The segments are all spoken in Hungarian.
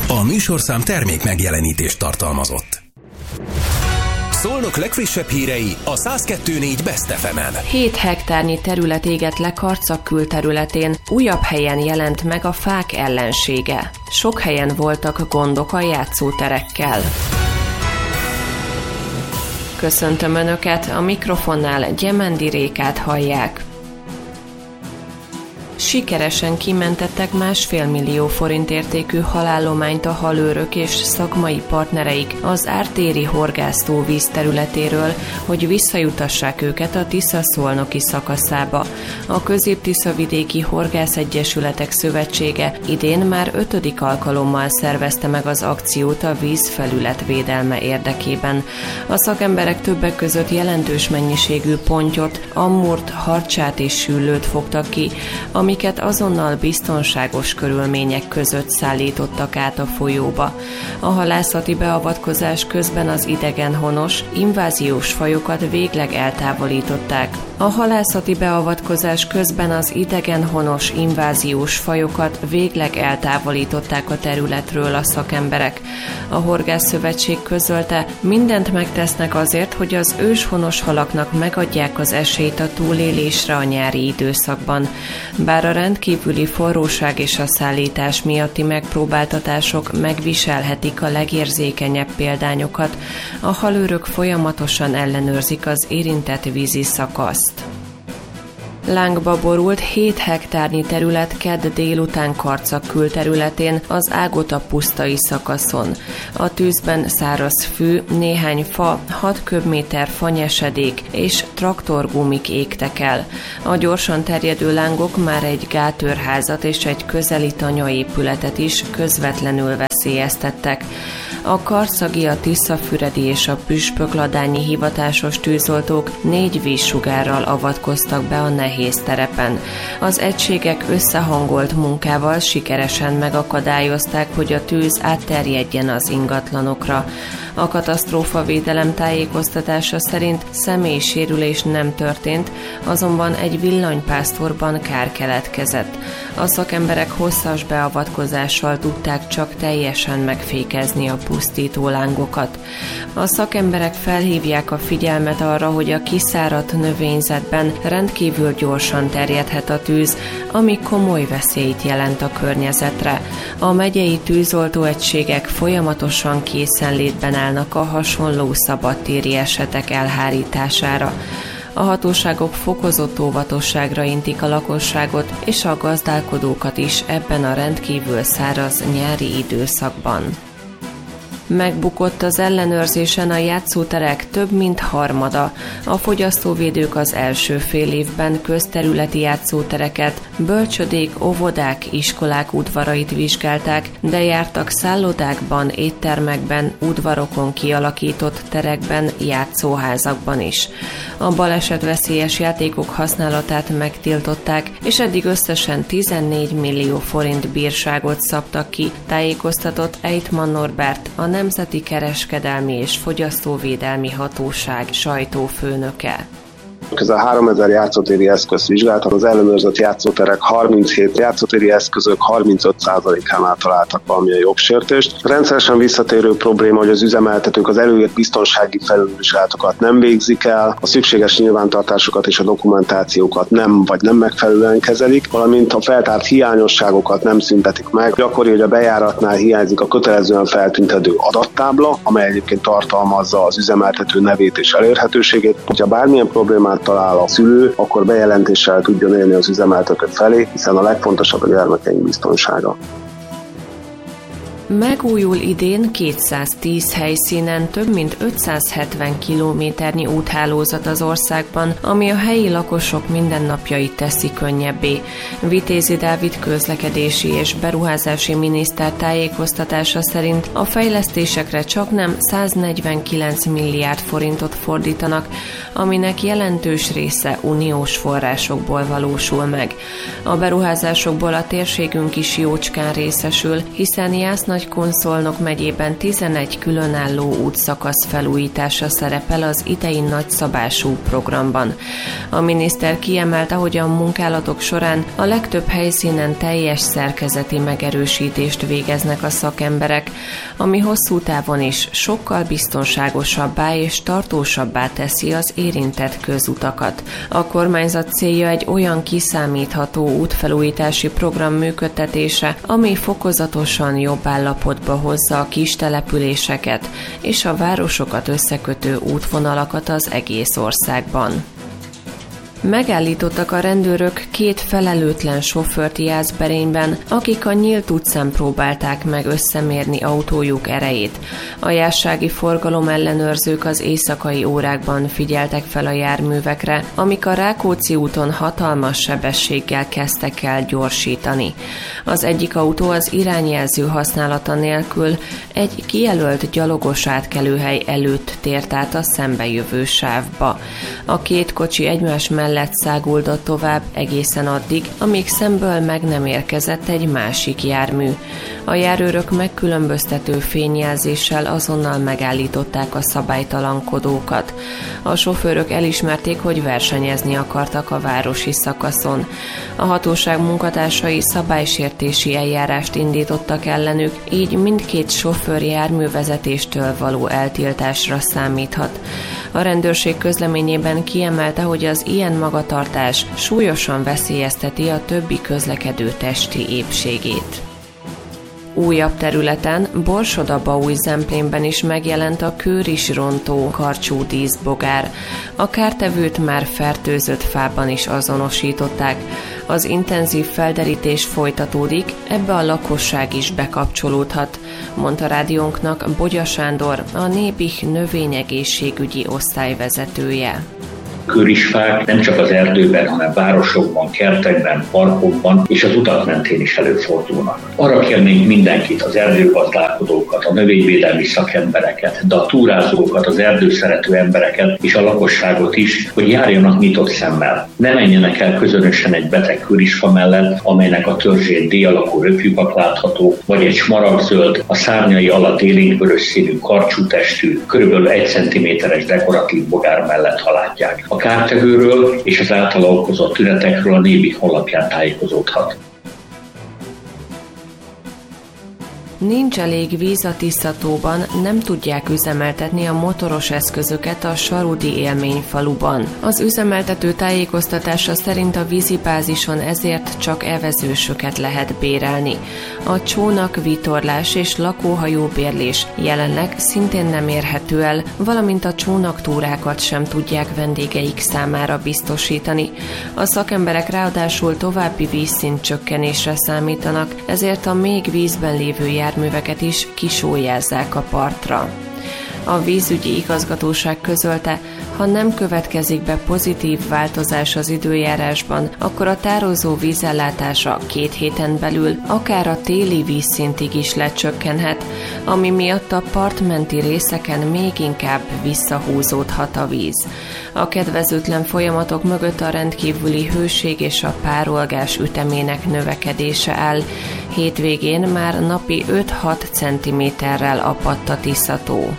A műsorszám termék megjelenítést tartalmazott. Szolnok legfrissebb hírei a 102.4 Best FM-en. 7 hektárnyi terület égett le Karcag külterületén, újabb helyen jelent meg a fák ellensége. Sok helyen voltak gondok a játszóterekkel. Köszöntöm Önöket, a mikrofonnál Gyemendi Rékát hallják. Sikeresen kimentettek 1,5 millió forint értékű halállományt a halőrök és szakmai partnereik az ártéri horgásztó vízterületéről, hogy visszajutassák őket a Tisza-Szolnoki szakaszába. A Közép-Tiszavidéki Horgászegyesületek Szövetsége idén már 5. alkalommal szervezte meg az akciót a vízfelület védelme érdekében. A szakemberek többek között jelentős mennyiségű pontyot, ammurt, harcsát és süllőt fogtak ki, amiket azonnal biztonságos körülmények között szállítottak át a folyóba. A halászati beavatkozás közben az idegenhonos, inváziós fajokat végleg eltávolították. A halászati beavatkozás közben az idegenhonos, inváziós fajokat végleg eltávolították a területről a szakemberek. A Horgászszövetség közölte, mindent megtesznek azért, hogy az őshonos halaknak megadják az esélyt a túlélésre a nyári időszakban. Bár a rendkívüli forróság és a szállítás miatti megpróbáltatások megviselhetik a legérzékenyebb példányokat, a halőrök folyamatosan ellenőrzik az érintett vízi szakaszt. Lángba borult 7 hektárnyi terület kedd délután Karcag külterületén, az Ágota pusztai szakaszon. A tűzben száraz fű, néhány fa, 6 köbméter fanyesedék és traktorgumik égtek el. A gyorsan terjedő lángok már egy gátőrházat és egy közeli tanyaépületet is közvetlenül veszélyeztettek. A karcagi, a tiszafüredi és a püspökladányi hivatásos tűzoltók 4 vízsugárral avatkoztak be a nehéz terepen. Az egységek összehangolt munkával sikeresen megakadályozták, hogy a tűz átterjedjen az ingatlanokra. A katasztrófavédelem tájékoztatása szerint személysérülés nem történt, azonban egy villanypásztorban kár keletkezett. A szakemberek hosszas beavatkozással tudták csak teljesen megfékezni a pusztító lángokat. A szakemberek felhívják a figyelmet arra, hogy a kiszáradt növényzetben rendkívül gyorsan terjedhet a tűz, ami komoly veszélyt jelent a környezetre. A megyei tűzoltóegységek folyamatosan készenlétben állnak a hasonló szabadtéri esetek elhárítására. A hatóságok fokozott óvatosságra intik a lakosságot és a gazdálkodókat is ebben a rendkívül száraz nyári időszakban. Megbukott az ellenőrzésen a játszóterek több mint harmada. A fogyasztóvédők az első fél évben közterületi játszótereket, bölcsödék, óvodák, iskolák udvarait vizsgálták, de jártak szállodákban, éttermekben, udvarokon kialakított terekben, játszóházakban is. A balesetveszélyes játékok használatát megtiltották, és eddig összesen 14 millió forint bírságot szabtak ki, tájékoztatott Eitmann Norbert, a Nemzeti Kereskedelmi és Fogyasztóvédelmi Hatóság sajtófőnöke. Közel 3000 játszótéri eszközt vizsgáltak, az ellenőrzött játszóterek 37 játszótéri eszközök 35%-ánál találtak valamilyen jogsértést. Rendszeresen visszatérő probléma, hogy az üzemeltetők az előírt biztonsági felülvizsgálatokat nem végzik el, a szükséges nyilvántartásokat és a dokumentációkat nem megfelelően kezelik, valamint a feltárt hiányosságokat nem szüntetik meg. Gyakori, hogy a bejáratnál hiányzik a kötelezően feltüntető adattábla, amely egyébként tartalmazza az üzemeltető nevét és elérhetőségét. Ha bármilyen problémát talál a szülő, akkor bejelentéssel tudjon élni az üzemeltető felé, hiszen a legfontosabb a gyermekeink biztonsága. Megújul idén 210 helyszínen több mint 570 kilométernyi úthálózat az országban, ami a helyi lakosok mindennapjait teszi könnyebbé. Vitézi Dávid közlekedési és beruházási miniszter tájékoztatása szerint a fejlesztésekre csaknem 149 milliárd forintot fordítanak, aminek jelentős része uniós forrásokból valósul meg. A beruházásokból a térségünk is jócskán részesül, hiszen Jász Nagykunszolnok megyében 11 különálló útszakasz felújítása szerepel az idei nagyszabású programban. A miniszter kiemelte, hogy a munkálatok során a legtöbb helyszínen teljes szerkezeti megerősítést végeznek a szakemberek, ami hosszú távon is sokkal biztonságosabbá és tartósabbá teszi az érintett közutakat. A kormányzat célja egy olyan kiszámítható útfelújítási program működtetése, ami fokozatosan jobb állapotba hozza a kis településeket és a városokat összekötő útvonalakat az egész országban. Megállítottak a rendőrök 2 felelőtlen sofőrt Jászberényben, akik a nyílt utcán próbálták meg összemérni autójuk erejét. A jászsági forgalomellenőrzők az éjszakai órákban figyeltek fel a járművekre, amik a Rákóczi úton hatalmas sebességgel kezdtek el gyorsítani. Az egyik autó az irányjelző használata nélkül egy kijelölt gyalogos átkelőhely előtt tért át a szembejövő sávba. A 2 kocsi egymás mellett száguldott tovább egészen addig, amíg szemből meg nem érkezett egy másik jármű. A járőrök megkülönböztető fényjelzéssel azonnal megállították a szabálytalankodókat. A sofőrök elismerték, hogy versenyezni akartak a városi szakaszon. A hatóság munkatársai szabálysértési eljárást indítottak ellenük, így mindkét sofőr járművezetéstől való eltiltásra számíthat. A rendőrség közleményében kiemelte, hogy az ilyen magatartás súlyosan veszélyezteti a többi közlekedő testi épségét. Újabb területen, Borsod-Abaúj-Zemplénben is megjelent a kőrisrontó karcsú díszbogár. A kártevőt már fertőzött fában is azonosították. Az intenzív felderítés folytatódik, ebbe a lakosság is bekapcsolódhat, mondta rádiónknak Bogya Sándor, a Nébih növényegészségügyi osztályvezetője. Kőrisfák nem csak az erdőben, hanem városokban, kertekben, parkokban és az utak mentén is előfordulnak. Arra kérnénk mindenkit, az erdőgazdálkodókat, a növényvédelmi szakembereket, de a túrázókat, az erdőszerető embereket és a lakosságot is, hogy járjanak nyitott szemmel. Ne menjenek el közönösen egy beteg kőrisfa mellett, amelynek a törzsén D-alakú röplyupak látható, vagy egy smaragdzöld, a szárnyai alatt élénkvörös színű, karcsú testű, kb. 1 cm-es dekoratív bogár mellett halátják. A kártevőről és az általa okozott tünetekről a Nébih honlapján tájékozódhat. Nincs elég víz a Tiszatóban, nem tudják üzemeltetni a motoros eszközöket a Sarudi Élményfaluban. Az üzemeltető tájékoztatása szerint a vízibázison ezért csak evezősöket lehet bérelni. A csónak, vitorlás és lakóhajóbérlés jelenleg szintén nem érhető el, valamint a csónaktúrákat sem tudják vendégeik számára biztosítani. A szakemberek ráadásul további vízszint csökkenésre számítanak, ezért a még vízben lévő járműveket is kisólyázzák a partra. A vízügyi igazgatóság közölte, ha nem következik be pozitív változás az időjárásban, akkor a tározó vízellátása 2 héten belül akár a téli vízszintig is lecsökkenhet, ami miatt a partmenti részeken még inkább visszahúzódhat a víz. A kedvezőtlen folyamatok mögött a rendkívüli hőség és a párolgás ütemének növekedése áll. Hétvégén már napi 5-6 cm-rel apadt a Tiszató.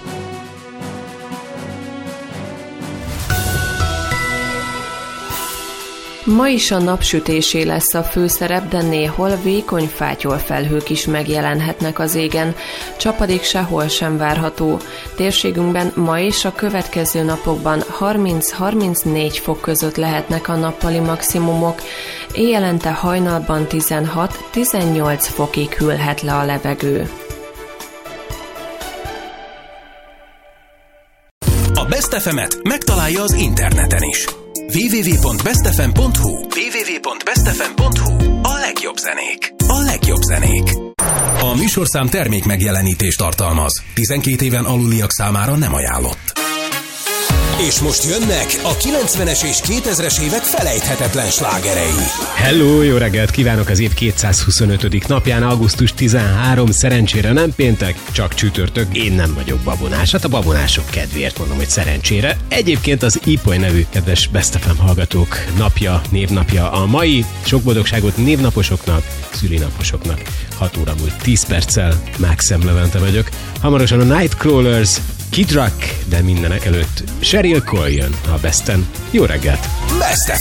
Ma is a napsütésé lesz a főszerep, de néhol vékony fátyolfelhők is megjelenhetnek az égen. Csapadék sehol sem várható. Térségünkben ma és a következő napokban 30-34 fok között lehetnek a nappali maximumok. Éjjelente hajnalban 16-18 fokig hűlhet le a levegő. A Best FM-et megtalálja az interneten is. www.bestfm.hu A legjobb zenék. A legjobb zenék. A műsorszám termék megjelenítést tartalmaz. 12 éven aluliak számára nem ajánlott. És most jönnek a 90-es és 2000-es évek felejthetetlen slágerei. Hello, jó reggelt kívánok az év 225. napján, augusztus 13, szerencsére nem péntek, csak csütörtök, én nem vagyok babonás. Hát a babonások kedvéért mondom, hogy szerencsére. Egyébként az Ipoly nevű kedves Best FM hallgatók napja, névnapja a mai. Sok boldogságot névnaposoknak, szülinaposoknak. 6 óra múlt 10 perccel, Maxem Levente vagyok. Hamarosan a Nightcrawlers, Kid Rock, de mindenek előtt Sheryl Cole jön a Besten. Jó reggelt! Best